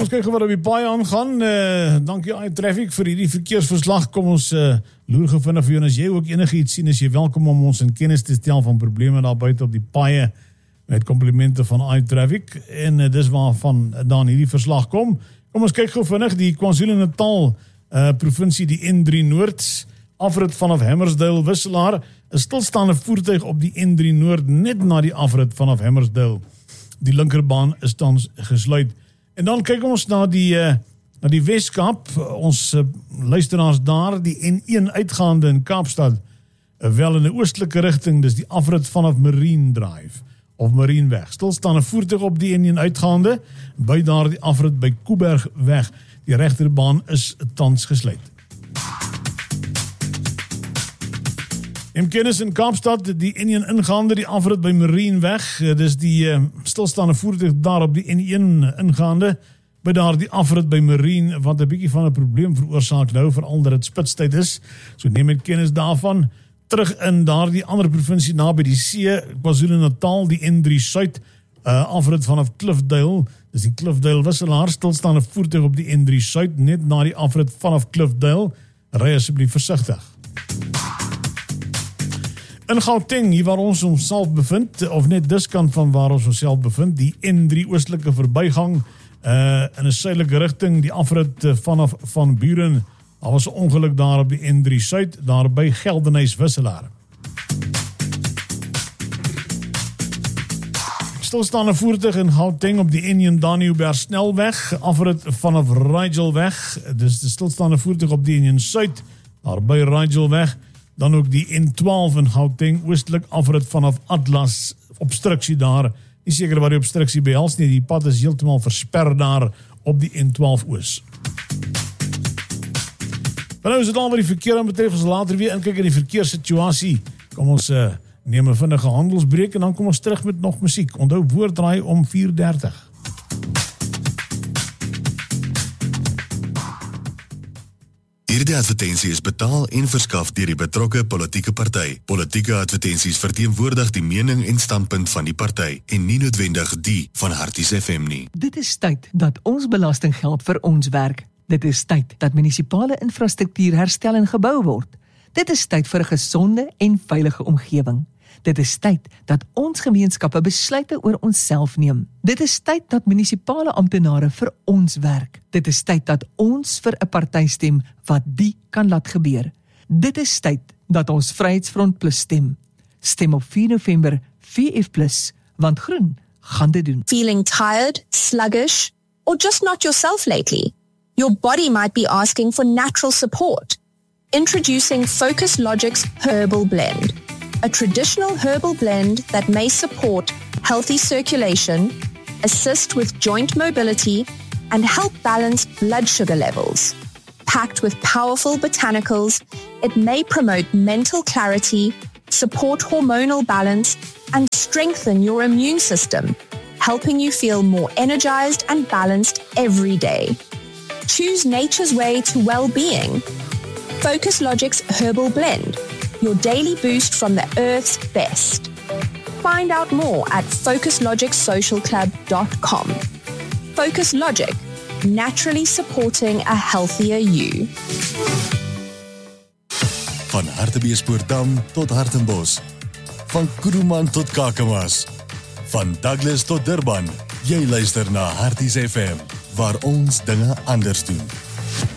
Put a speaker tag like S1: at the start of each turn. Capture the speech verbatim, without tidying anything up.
S1: Ons kyk wat op die paai aangaan. Uh, dankie iTraffic vir hierdie verkeersverslag. Kom ons uh, loer gevindig vir jou. En as jy ook enige iets sien, is jy welkom om ons in kennis te stel van probleme daar buite op die paaie met komplimente van iTraffic. En uh, dis waarvan dan hierdie verslag kom. Kom ons kyk gou vinnig. Die KwaZulu-Natal uh, provinsie, die N drie Noord, afrit vanaf Hammersdale Wisselaar, 'n stilstaande voertuig op die N drie Noord net na die afrit vanaf Hammersdale. Die linkerbaan is tans gesluit. En dan kyk ons na die, uh, na die Weskaap, ons uh, luisteraars daar, die N een uitgaande in Kaapstad, uh, wel in die oostelike rigting, dis die afrit vanaf Marine Drive, of Marienweg. Stilstaande voertuig op die N een uitgaande, by daar die afrit by Koebergweg. Die regterbaan is tans gesluit. In kennis in Kaapstad, die N een ingaande, die afrit by Marienweg, dis die uh, stilstaande voertuig daar op die N een ingaande, by daar die afrit by Marine, wat 'n bietjie van 'n probleem veroorsaak nou, veral dat dit spitstyd is, so neem met kennis daarvan. Terug in daar die ander provinsie naby die see, KwaZulu-Natal, die N drie Suid, uh, afrit vanaf Cliffdale, dis die Cliffdale Wisselaar, stilstaande voertuig op die N drie Suid, net na die afrit vanaf Cliffdale, ry asseblief versigtig. In Gauteng, hier waar ons onsself bevind, of net diskant van waar ons onsself bevind, die N drie oostelike verbygang, uh, in 'n suidelike rigting, die afrit uh, vanaf Van Buren, daar was 'n ongeluk daar op die N drie Suid, daar by Geldenhuys Wisselaar. Stilstaande voertuig in Gauteng op die N een Daniëlberg snelweg, afrit vanaf Rigelweg, dis die stilstaande voertuig op die N een Suid, daar by Rigelweg. Dan ook die N twaalf in Gauteng, oostelik afrit vanaf Atlas, obstruksie daar, nie seker waar die obstruksie behels nie, die pad is heeltemal versper daar op die N twaalf oos. Maar nou is dit al wat die verkeer aan betref, ons later weer inkyk in die verkeerssituasie. Kom ons uh, neem 'n vinnige handelsbreek en dan kom ons terug met nog musiek. Onthou woorddraai om vier dertig.
S2: Hierdie advertensie is betaal en verskaf deur die betrokke politieke party. Politieke advertensies verteenwoordig die mening en standpunt van die party en nie noodwendig die van Harties F M nie.
S3: Dit is tyd dat ons belastinggeld vir ons werk. Dit is tyd dat munisipale infrastruktuur herstel en gebou word. Dit is tyd vir 'n gesonde en veilige omgewing. Dit is tyd dat ons gemeenskappe besluite oor onsself neem. Dit is tyd dat munisipale amptenare vir ons werk. Dit is tyd dat ons vir 'n party stem wat die kan laat gebeur. Dit is tyd dat ons Vryheidsfront Plus stem. Stem op vier November V F Plus, want groen gaan dit doen.
S4: Feeling tired, sluggish, or just not yourself lately? Your body might be asking for natural support. Introducing Focus Logic's Herbal Blend. A traditional herbal blend that may support healthy circulation, assist with joint mobility, and help balance blood sugar levels. Packed with powerful botanicals, it may promote mental clarity, support hormonal balance, and strengthen your immune system, helping you feel more energized and balanced every day. Choose nature's way to well-being. Focus Logic's Herbal Blend, your daily boost from the earth's best. Find out more at focus logic social club dot com. Focus Logic, naturally supporting a healthier you.
S2: Van Hartbeespoortdam tot Hartenbos, van Kuruman tot Kakamas, van Douglas tot Durban. Jy luister na Harties F M, waar ons dinge anders doen.